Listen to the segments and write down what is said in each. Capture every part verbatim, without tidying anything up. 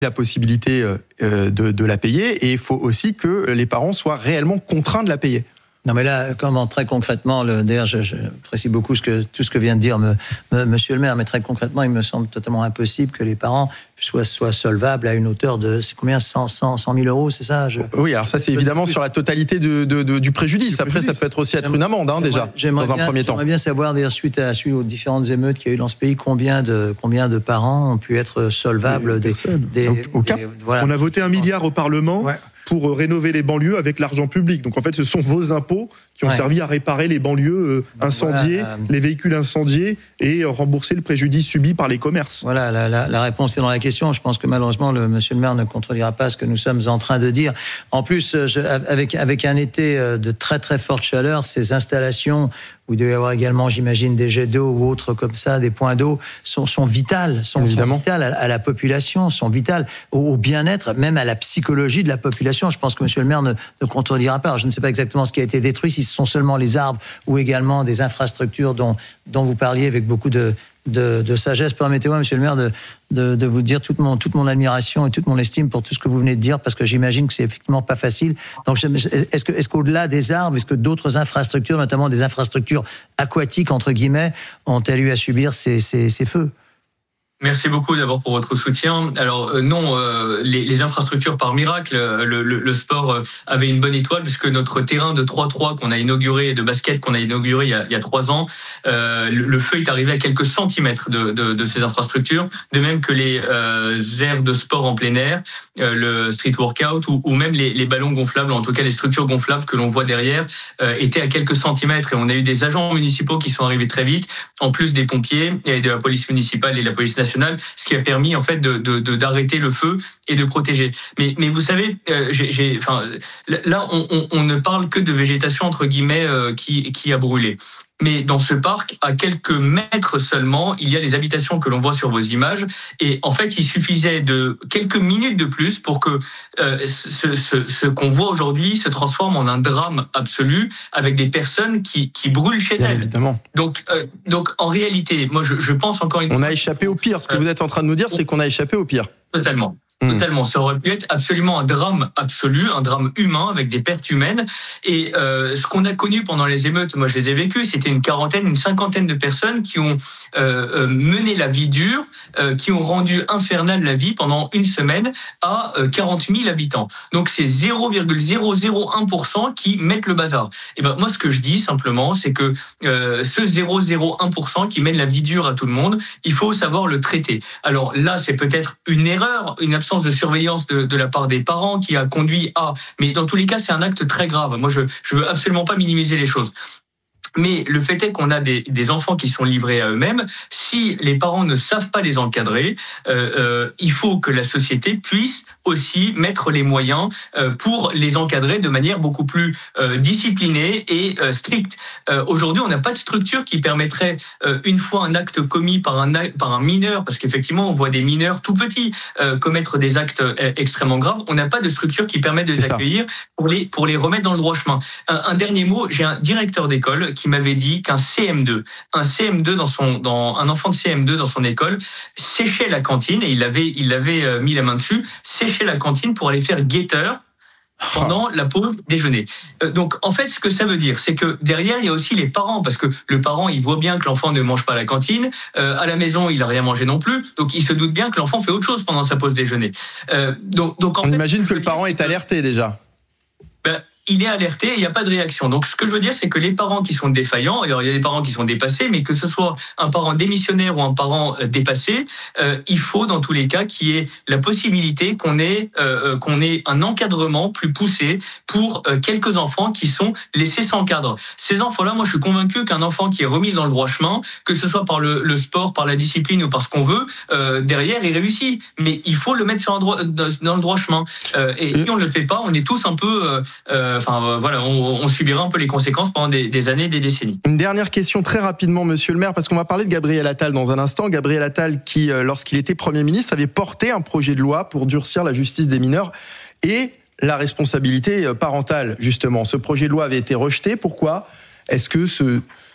la possibilité de, de la payer, et il faut aussi que les parents soient réellement contraints de la payer. Non, mais là, comment très concrètement, le, d'ailleurs, je, je apprécie beaucoup ce que, tout ce que vient de dire me, me, Monsieur le maire, mais très concrètement, il me semble totalement impossible que les parents soient, soient solvables à une hauteur de, c'est combien, cent mille euros, c'est ça? je... Oui, alors ça, c'est évidemment sur la totalité de, de, de, du préjudice. Du Après, préjudice. Ça peut être aussi être une amende, hein, déjà, dans un bien, premier temps. J'aimerais bien savoir, d'ailleurs, suite, à, suite aux différentes émeutes qu'il y a eu dans ce pays, combien de, combien de parents ont pu être solvables des, des, au, au des, des voilà. On a voté un milliard au Parlement. Ouais. Pour rénover les banlieues avec l'argent public. Donc en fait, ce sont vos impôts qui ont ouais. servi à réparer les banlieues incendiées, voilà, euh... les véhicules incendiés et rembourser le préjudice subi par les commerces. Voilà, la, la, la réponse est dans la question. Je pense que malheureusement, le monsieur le maire ne contredira pas ce que nous sommes en train de dire. En plus, je, avec, avec un été de très très forte chaleur, ces installations où il doit y avoir également, j'imagine, des jets d'eau ou autres comme ça, des points d'eau, sont, sont vitales, sont, sont vitales à, à la population, sont vitales au, au bien-être, même à la psychologie de la population. Je pense que monsieur le maire ne, ne contredira pas. Alors, je ne sais pas exactement ce qui a été détruit, si ce sont seulement les arbres ou également des infrastructures dont, dont vous parliez avec beaucoup de, de, de sagesse. Permettez-moi, monsieur le maire, de, de, de vous dire toute mon, toute mon admiration et toute mon estime pour tout ce que vous venez de dire, parce que j'imagine que c'est effectivement pas facile. Donc, est-ce que, est-ce qu'au-delà des arbres, est-ce que d'autres infrastructures, notamment des infrastructures aquatiques, entre guillemets, ont-elles eu à subir ces, ces, ces feux? Merci beaucoup d'abord pour votre soutien. Alors euh, non, euh, les, les infrastructures par miracle, le, le, le sport euh, avait une bonne étoile puisque notre terrain de trois trois qu'on a inauguré, de basket qu'on a inauguré il y a, il y a trois ans, euh, le, le feu est arrivé à quelques centimètres de, de, de ces infrastructures, de même que les euh, aires de sport en plein air, euh, le street workout ou, ou même les, les ballons gonflables, en tout cas les structures gonflables que l'on voit derrière, euh, étaient à quelques centimètres et on a eu des agents municipaux qui sont arrivés très vite, en plus des pompiers et de la police municipale et de la police nationale. Ce qui a permis en fait de, de, de d'arrêter le feu et de protéger. Mais, mais vous savez, euh, j'ai, j'ai, enfin, là, on, on, on ne parle que de végétation entre guillemets euh, qui, qui a brûlé. Mais dans ce parc, à quelques mètres seulement, il y a les habitations que l'on voit sur vos images. Et en fait, il suffisait de quelques minutes de plus pour que euh, ce, ce, ce qu'on voit aujourd'hui se transforme en un drame absolu avec des personnes qui, qui brûlent chez Bien elles. Évidemment. Donc, euh, donc, en réalité, moi, je, je pense encore une fois... On a échappé au pire. Ce que vous êtes en train de nous dire, c'est qu'on a échappé au pire. Totalement. Totalement, ça aurait pu être absolument un drame absolu, un drame humain avec des pertes humaines. Et euh, ce qu'on a connu pendant les émeutes, moi je les ai vécues, c'était une quarantaine, une cinquantaine de personnes qui ont euh, mené la vie dure, euh, qui ont rendu infernale la vie pendant une semaine à euh, quarante mille habitants. Donc c'est zéro virgule zéro zéro un pour cent qui mettent le bazar. Et ben moi ce que je dis simplement, c'est que euh, ce zéro virgule zéro un pour cent qui mène la vie dure à tout le monde, il faut savoir le traiter. Alors là, c'est peut-être une erreur, une absence de surveillance de, de la part des parents qui a conduit à... Mais dans tous les cas, c'est un acte très grave. Moi, je ne veux absolument pas minimiser les choses. Mais le fait est qu'on a des, des enfants qui sont livrés à eux-mêmes. Si les parents ne savent pas les encadrer, euh, euh, il faut que la société puisse aussi mettre les moyens euh, pour les encadrer de manière beaucoup plus euh, disciplinée et euh, stricte. Euh, aujourd'hui, on n'a pas de structure qui permettrait, euh, une fois un acte commis par un, par un mineur, parce qu'effectivement, on voit des mineurs tout petits euh, commettre des actes euh, extrêmement graves, on n'a pas de structure qui permet de les C'est accueillir pour les, pour les remettre dans le droit chemin. Un, un dernier mot, j'ai un directeur d'école qui m'avait dit qu'un C M deux, un C M deux dans son, dans un enfant de C M deux dans son école séchait la cantine et il avait, il avait mis la main dessus, séchait la cantine pour aller faire guetteur pendant la pause déjeuner. Donc en fait, ce que ça veut dire, c'est que derrière il y a aussi les parents, parce que le parent il voit bien que l'enfant ne mange pas à la cantine, euh, à la maison il n'a rien mangé non plus, donc il se doute bien que l'enfant fait autre chose pendant sa pause déjeuner. Euh, donc, donc en on fait, imagine que le parent est alerté déjà. Ben, il est alerté et il n'y a pas de réaction. Donc, ce que je veux dire, c'est que les parents qui sont défaillants, alors il y a des parents qui sont dépassés, mais que ce soit un parent démissionnaire ou un parent dépassé, euh, il faut dans tous les cas qu'il y ait la possibilité qu'on ait, euh, qu'on ait un encadrement plus poussé pour euh, quelques enfants qui sont laissés sans cadre. Ces enfants-là, moi, je suis convaincu qu'un enfant qui est remis dans le droit chemin, que ce soit par le, le sport, par la discipline ou par ce qu'on veut, euh, derrière, il réussit. Mais il faut le mettre sur un droit, dans le droit chemin. Euh, et si on ne le fait pas, on est tous un peu... Euh, euh, Enfin, euh, voilà, on, on subira un peu les conséquences pendant des, des années, des décennies. Une dernière question très rapidement, monsieur le maire, parce qu'on va parler de Gabriel Attal dans un instant. Gabriel Attal qui, euh, lorsqu'il était Premier ministre, avait porté un projet de loi pour durcir la justice des mineurs et la responsabilité parentale, justement. Ce projet de loi avait été rejeté. Pourquoi ? Est-ce que ce,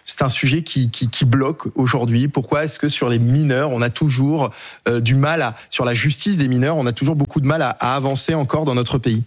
c'est un sujet qui, qui, qui bloque aujourd'hui. Pourquoi est-ce que sur les mineurs, on a toujours euh, du mal à, sur la justice des mineurs, on a toujours beaucoup de mal à, à avancer encore dans notre pays?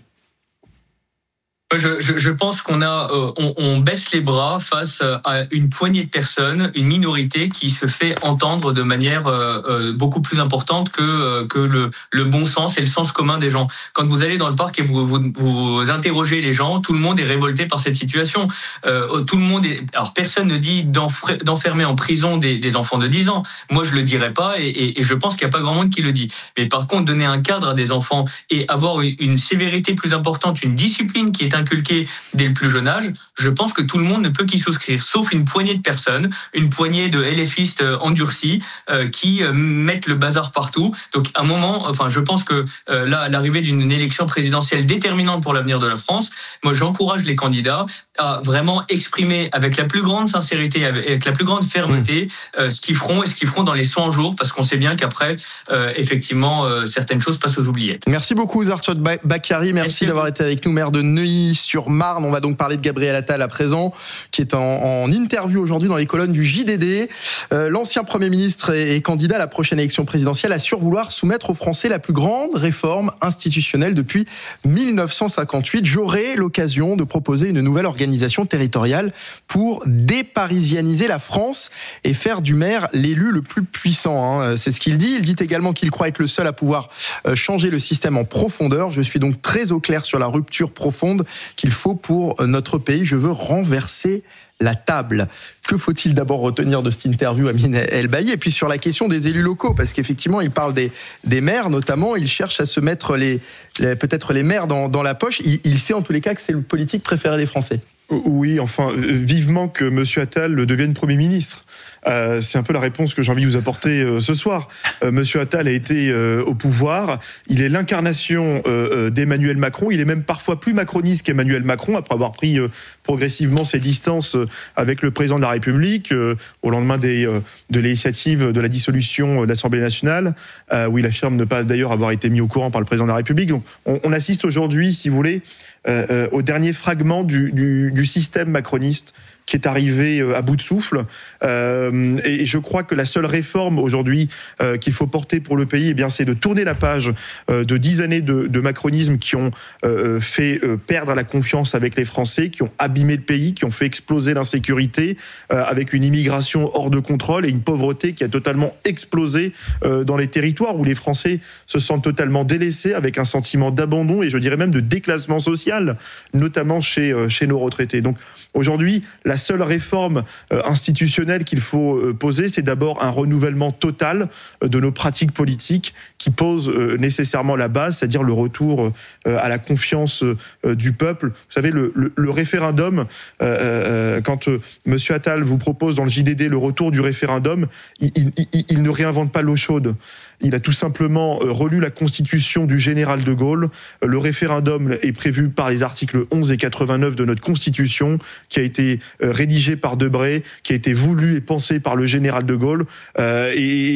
Je, je, je pense qu'on a, euh, on, on baisse les bras face à une poignée de personnes, une minorité qui se fait entendre de manière euh, euh, beaucoup plus importante que euh, que le, le bon sens et le sens commun des gens. Quand vous allez dans le parc et vous vous, vous interrogez les gens, tout le monde est révolté par cette situation. Euh, tout le monde est, alors personne ne dit d'enfermer en prison des, des enfants de dix ans. Moi, je le dirais pas et, et, et je pense qu'il n'y a pas grand monde qui le dit. Mais par contre, donner un cadre à des enfants et avoir une sévérité plus importante, une discipline qui est inculqué dès le plus jeune âge, je pense que tout le monde ne peut qu'y souscrire, sauf une poignée de personnes, une poignée de LFistes endurcis euh, qui euh, mettent le bazar partout. Donc à un moment, enfin je pense que euh, là, à l'arrivée d'une élection présidentielle déterminante pour l'avenir de la France, moi j'encourage les candidats à vraiment exprimer avec la plus grande sincérité, avec la plus grande fermeté, euh, ce qu'ils feront et ce qu'ils feront dans les cent jours, parce qu'on sait bien qu'après, euh, effectivement, euh, certaines choses passent aux oubliettes. Merci beaucoup Zarchot Bakary, merci, merci d'avoir été avec nous, maire de Neuilly-sur-Marne. On va donc parler de Gabriel Attal à présent, qui est en, en interview aujourd'hui dans les colonnes du J D D. Euh, l'ancien Premier ministre et, et candidat à la prochaine élection présidentielle assure vouloir soumettre aux Français la plus grande réforme institutionnelle depuis dix-neuf cent cinquante-huit. J'aurai l'occasion de proposer une nouvelle organisation territoriale pour déparisianiser la France et faire du maire l'élu le plus puissant. Hein. C'est ce qu'il dit. Il dit également qu'il croit être le seul à pouvoir changer le système en profondeur. Je suis donc très au clair sur la rupture profonde qu'il faut pour notre pays. Je veux renverser la table. Que faut-il d'abord retenir de cette interview, Amine El-Bailly? Et puis sur la question des élus locaux, parce qu'effectivement, il parle des, des maires, notamment, il cherche à se mettre les, les, peut-être les maires dans, dans la poche. Il, il sait en tous les cas que c'est le politique préféré des Français. Oui, enfin, vivement que M. Attal devienne Premier ministre. Euh, c'est un peu la réponse que j'ai envie de vous apporter euh, ce soir. Euh, Monsieur Attal a été euh, au pouvoir. Il est l'incarnation euh, d'Emmanuel Macron. Il est même parfois plus macroniste qu'Emmanuel Macron, après avoir pris euh, progressivement ses distances euh, avec le président de la République euh, au lendemain des, euh, de l'initiative de la dissolution de l'Assemblée nationale, euh, où il affirme ne pas d'ailleurs avoir été mis au courant par le président de la République. Donc, on, on assiste aujourd'hui, si vous voulez, euh, euh, au dernier fragment du, du, du système macroniste qui est arrivé à bout de souffle. Euh, et je crois que la seule réforme aujourd'hui euh, qu'il faut porter pour le pays, eh bien, c'est de tourner la page euh, de dix années de, de macronisme qui ont euh, fait euh, perdre la confiance avec les Français, qui ont abîmé le pays, qui ont fait exploser l'insécurité, euh, avec une immigration hors de contrôle et une pauvreté qui a totalement explosé euh, dans les territoires où les Français se sentent totalement délaissés, avec un sentiment d'abandon et je dirais même de déclassement social, notamment chez, euh, chez nos retraités. Donc aujourd'hui, la seule réforme euh, institutionnelle qu'il faut euh, poser, c'est d'abord un renouvellement total euh, de nos pratiques politiques qui pose euh, nécessairement la base, c'est-à-dire le retour euh, à la confiance euh, du peuple. Vous savez, le, le, le référendum, euh, euh, quand euh, M. Attal vous propose dans le J D D le retour du référendum, il, il, il, il ne réinvente pas l'eau chaude. Il a tout simplement relu la constitution du général de Gaulle. Le référendum est prévu par les articles onze et quatre-vingt-neuf de notre constitution, qui a été rédigé par Debré, qui a été voulu et pensé par le général de Gaulle. Euh,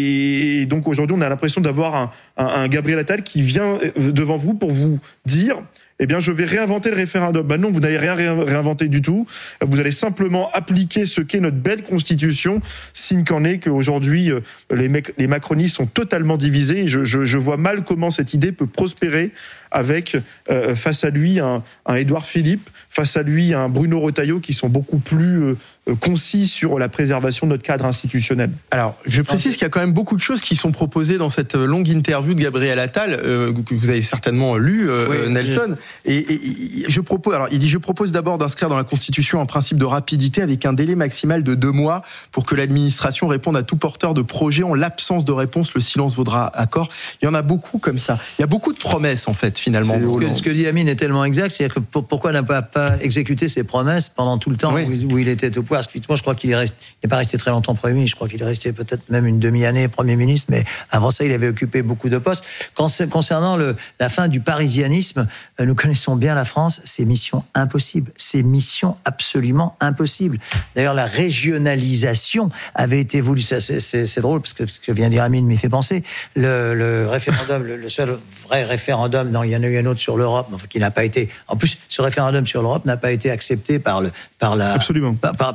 et donc aujourd'hui, on a l'impression d'avoir un, un, un Gabriel Attal qui vient devant vous pour vous dire... eh bien, je vais réinventer le référendum. Ben non, vous n'allez rien réinventer du tout. Vous allez simplement appliquer ce qu'est notre belle Constitution, signe qu'en est qu'aujourd'hui, les, les macronistes sont totalement divisés. Et je, je, je vois mal comment cette idée peut prospérer avec, euh, face à lui, un, un Édouard Philippe, face à lui, un Bruno Retailleau, qui sont beaucoup plus euh, concis sur la préservation de notre cadre institutionnel. Alors, je précise qu'il y a quand même beaucoup de choses qui sont proposées dans cette longue interview de Gabriel Attal, euh, que vous avez certainement lu, euh, oui, Nelson. Oui. Et, et, et je propose, alors il dit, je propose d'abord d'inscrire dans la Constitution un principe de rapidité avec un délai maximal de deux mois pour que l'administration réponde à tout porteur de projet. En l'absence de réponse, le silence vaudra accord. Il y en a beaucoup comme ça. Il y a beaucoup de promesses en fait, finalement. Ce que, ce que dit Amine est tellement exact, c'est-à-dire que pour, pourquoi n'a pas, pas exécuté ses promesses pendant tout le temps oui. où, il, où il était au pouvoir. Parce que moi, je crois qu'il n'est pas resté très longtemps Premier ministre. Je crois qu'il est resté peut-être même une demi-année Premier ministre, mais avant ça, il avait occupé beaucoup de postes. Concernant le, la fin du parisianisme, nous connaissons bien la France, c'est mission impossible. C'est mission absolument impossible. D'ailleurs, la régionalisation avait été voulue. Ça, c'est, c'est, c'est drôle, parce que ce que vient de dire Amine m'y fait penser. Le, le référendum, le, le seul vrai référendum, non, il y en a eu un autre sur l'Europe, qui n'a pas été... En plus, ce référendum sur l'Europe n'a pas été accepté par, le, par, la, Absolument. par, par,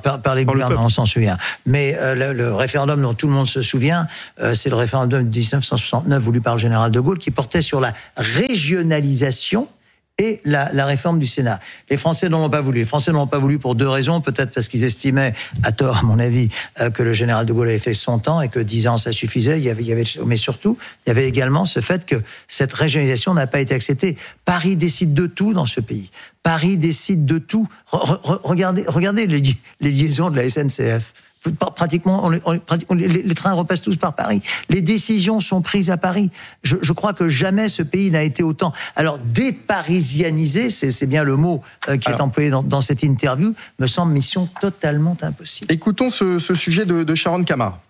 par, par les par gouvernements, on s'en souvient. Mais euh, le, le référendum dont tout le monde se souvient, euh, c'est le référendum de dix-neuf cent soixante-neuf voulu par le général de Gaulle, qui portait sur la régionalisation et la, la réforme du Sénat. Les Français n'en ont pas voulu. Les Français n'en ont pas voulu pour deux raisons. Peut-être parce qu'ils estimaient, à tort à mon avis, euh, que le général de Gaulle avait fait son temps et que dix ans ça suffisait. Il y avait, il y avait, mais surtout, il y avait également ce fait que cette régionalisation n'a pas été acceptée. Paris décide de tout dans ce pays. Paris décide de tout. Re, re, regardez, regardez les, les liaisons de la S N C F. Pratiquement, on, on, on, les, les trains repassent tous par Paris. Les décisions sont prises à Paris. Je, je crois que jamais ce pays n'a été autant. Alors, déparisianisé, c'est, c'est bien le mot euh, qui Alors, est employé dans, dans cette interview, me semble mission totalement impossible. Écoutons ce, ce sujet de, de Sharon Camara.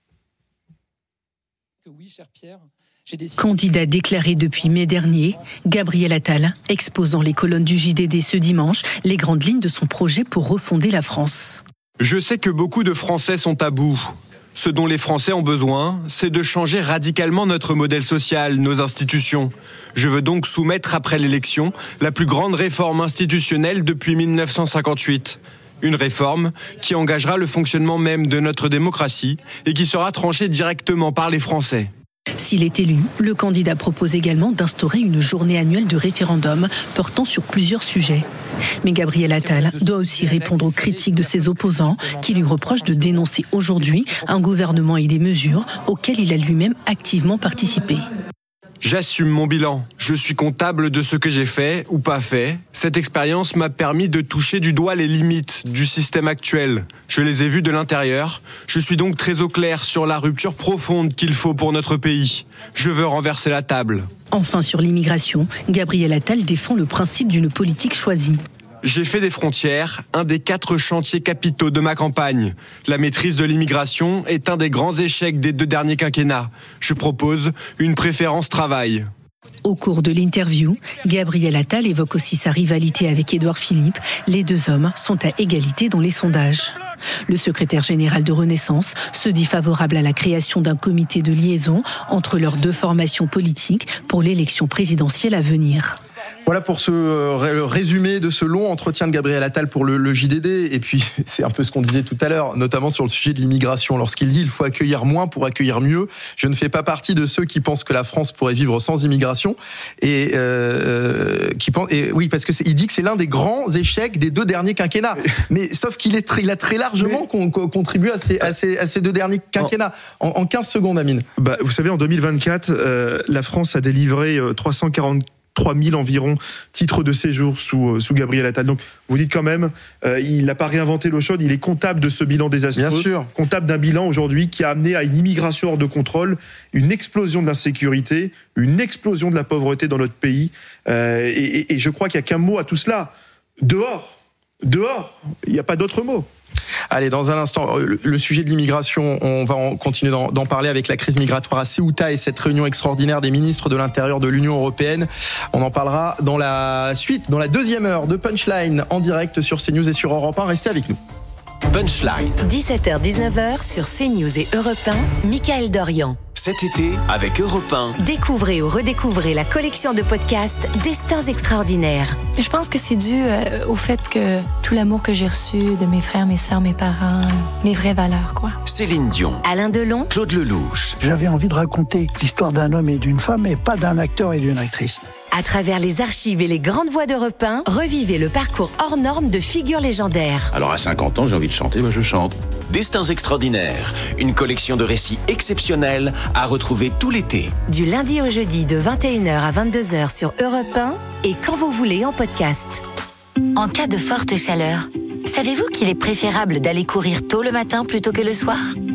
Oui, cher Pierre. Candidat déclaré depuis mai dernier, Gabriel Attal expose dans les colonnes du J D D ce dimanche les grandes lignes de son projet pour refonder la France. Je sais que beaucoup de Français sont à bout. Ce dont les Français ont besoin, c'est de changer radicalement notre modèle social, nos institutions. Je veux donc soumettre après l'élection la plus grande réforme institutionnelle depuis dix-neuf cent cinquante-huit. Une réforme qui engagera le fonctionnement même de notre démocratie et qui sera tranchée directement par les Français. S'il est élu, le candidat propose également d'instaurer une journée annuelle de référendum portant sur plusieurs sujets. Mais Gabriel Attal doit aussi répondre aux critiques de ses opposants qui lui reprochent de dénoncer aujourd'hui un gouvernement et des mesures auxquelles il a lui-même activement participé. J'assume mon bilan. Je suis comptable de ce que j'ai fait ou pas fait. Cette expérience m'a permis de toucher du doigt les limites du système actuel. Je les ai vues de l'intérieur. Je suis donc très au clair sur la rupture profonde qu'il faut pour notre pays. Je veux renverser la table. Enfin, sur l'immigration, Gabriel Attal défend le principe d'une politique choisie. J'ai fait des frontières un des quatre chantiers capitaux de ma campagne. La maîtrise de l'immigration est un des grands échecs des deux derniers quinquennats. Je propose une préférence travail. Au cours de l'interview, Gabriel Attal évoque aussi sa rivalité avec Édouard Philippe. Les deux hommes sont à égalité dans les sondages. Le secrétaire général de Renaissance se dit favorable à la création d'un comité de liaison entre leurs deux formations politiques pour l'élection présidentielle à venir. Voilà pour ce euh, résumé de ce long entretien de Gabriel Attal pour le, le J D D. Et puis, c'est un peu ce qu'on disait tout à l'heure, notamment sur le sujet de l'immigration. Lorsqu'il dit « il faut accueillir moins pour accueillir mieux », je ne fais pas partie de ceux qui pensent que la France pourrait vivre sans immigration. Et, euh, qui pense, et oui, parce qu'il dit que c'est l'un des grands échecs des deux derniers quinquennats. Mais sauf qu'il est très, il a très largement Mais... contribué à ces, à, ces, à ces deux derniers quinquennats. En, en quinze secondes, Amine. Bah, vous savez, en deux mille vingt-quatre, euh, la France a délivré euh, trois cent quarante-trois mille environ titres de séjour sous, sous Gabriel Attal. Donc, vous dites quand même, euh, il n'a pas réinventé l'eau chaude, il est comptable de ce bilan désastreux. Bien sûr. Comptable d'un bilan aujourd'hui qui a amené à une immigration hors de contrôle, une explosion de l'insécurité, une explosion de la pauvreté dans notre pays. Euh, et, et, et je crois qu'il n'y a qu'un mot à tout cela. Dehors. Dehors. Il n'y a pas d'autre mot. Allez, dans un instant, le sujet de l'immigration, on va en continuer d'en, d'en parler avec la crise migratoire à Ceuta et cette réunion extraordinaire des ministres de l'Intérieur de l'Union européenne. On en parlera dans la suite, dans la deuxième heure de Punchline en direct sur CNews et sur Europe un. Restez avec nous. Punchline. dix-sept heures dix-neuf heures sur CNews et Europe un, Mickaël Dorian. Cet été, avec Europe un. Découvrez ou redécouvrez la collection de podcasts Destins extraordinaires. Je pense que c'est dû euh, au fait que tout l'amour que j'ai reçu de mes frères, mes sœurs, mes parents, les vraies valeurs, quoi. Céline Dion. Alain Delon. Claude Lelouch. J'avais envie de raconter l'histoire d'un homme et d'une femme, et pas d'un acteur et d'une actrice. À travers les archives et les grandes voix d'Europe un, revivez le parcours hors norme de figures légendaires. Alors à cinquante ans, j'ai envie de chanter, bah je chante. Destins extraordinaires, une collection de récits exceptionnels à retrouver tout l'été. Du lundi au jeudi de vingt et une heures à vingt-deux heures sur Europe un et quand vous voulez en podcast. En cas de forte chaleur, savez-vous qu'il est préférable d'aller courir tôt le matin plutôt que le soir ?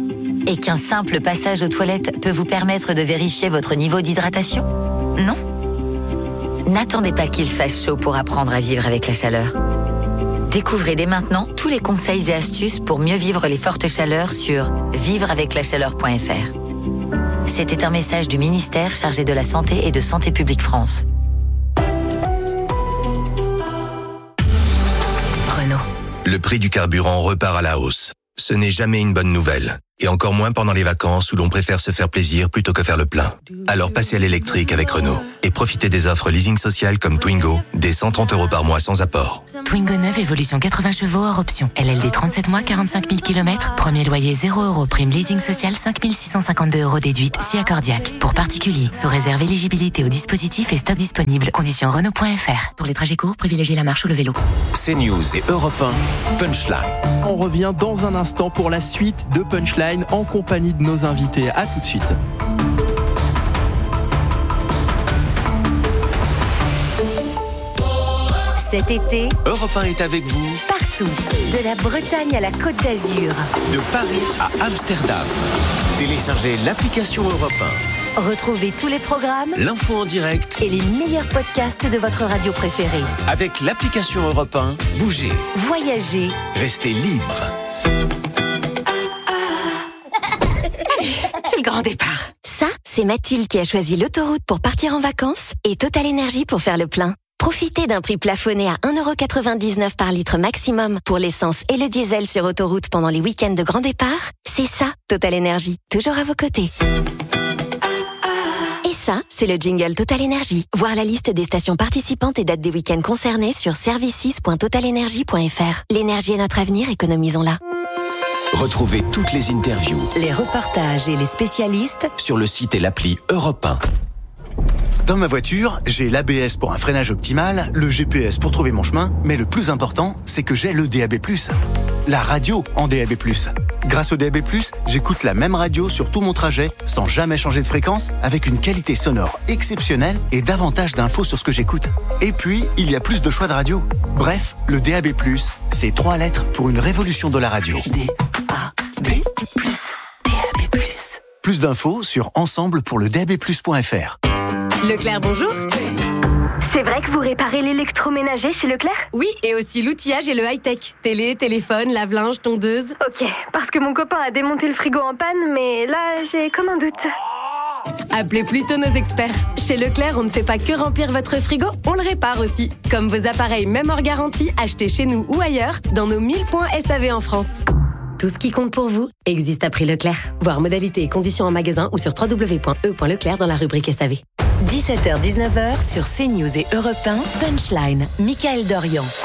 Et qu'un simple passage aux toilettes peut vous permettre de vérifier votre niveau d'hydratation ? Non ? N'attendez pas qu'il fasse chaud pour apprendre à vivre avec la chaleur. Découvrez dès maintenant tous les conseils et astuces pour mieux vivre les fortes chaleurs sur vivre avec la chaleur point f r. C'était un message du ministère chargé de la Santé et de Santé publique France. Renault. Le prix du carburant repart à la hausse. Ce n'est jamais une bonne nouvelle. Et encore moins pendant les vacances où l'on préfère se faire plaisir plutôt que faire le plein. Alors passez à l'électrique avec Renault et profitez des offres leasing social comme Twingo, dès cent trente euros par mois sans apport. Twingo neuf, évolution quatre-vingts chevaux hors option. L L D trente-sept mois, quarante-cinq mille kilomètres. Premier loyer zéro euros. Prime leasing social cinq mille six cent cinquante-deux euros déduite si accordiaque. Pour particuliers, sous réserve éligibilité au dispositif et stock disponible. Conditions Renault point F R. Pour les trajets courts, privilégiez la marche ou le vélo. CNews et Europe un, Punchline. On revient dans un instant pour la suite de Punchline en compagnie de nos invités. À tout de suite. Cet été, Europe un est avec vous partout, de la Bretagne à la Côte d'Azur, de Paris à Amsterdam. Téléchargez l'application Europe un. Retrouvez tous les programmes, l'info en direct et les meilleurs podcasts de votre radio préférée. Avec l'application Europe un, bougez, voyagez, restez libre. C'est le grand départ. Ça, c'est Mathilde qui a choisi l'autoroute pour partir en vacances et Total Énergie pour faire le plein. Profitez d'un prix plafonné à un euro quatre-vingt-dix-neuf par litre maximum pour l'essence et le diesel sur autoroute pendant les week-ends de grand départ. C'est ça, Total Énergie, toujours à vos côtés. Et ça, c'est le jingle Total Énergie. Voir la liste des stations participantes et dates des week-ends concernés sur services point total énergie point F R. L'énergie est notre avenir, économisons-la. Retrouvez toutes les interviews, les reportages et les spécialistes sur le site et l'appli Europe un. Dans ma voiture, j'ai l'A B S pour un freinage optimal, le G P S pour trouver mon chemin, mais le plus important, c'est que j'ai le D A B plus. La radio en D A B plus. Grâce au D A B plus, j'écoute la même radio sur tout mon trajet, sans jamais changer de fréquence, avec une qualité sonore exceptionnelle et davantage d'infos sur ce que j'écoute. Et puis, il y a plus de choix de radio. Bref, le D A B plus, c'est trois lettres pour une révolution de la radio. D A B plus, D A B plus. Plus d'infos sur ensemble pour le D A B plus point F R. Leclerc, bonjour. C'est vrai que vous réparez l'électroménager chez Leclerc ? Oui, et aussi l'outillage et le high-tech. Télé, téléphone, lave-linge, tondeuse. Ok, parce que mon copain a démonté le frigo en panne, mais là, j'ai comme un doute. Appelez plutôt nos experts. Chez Leclerc, on ne fait pas que remplir votre frigo, on le répare aussi. Comme vos appareils, même hors garantie, achetés chez nous ou ailleurs, dans nos mille points S A V en France. Tout ce qui compte pour vous existe à prix Leclerc. Voir modalités et conditions en magasin ou sur w w w point e point leclerc dans la rubrique S A V. dix-sept heures dix-neuf heures sur CNews et Europe un, Punchline, Mickaël Dorian.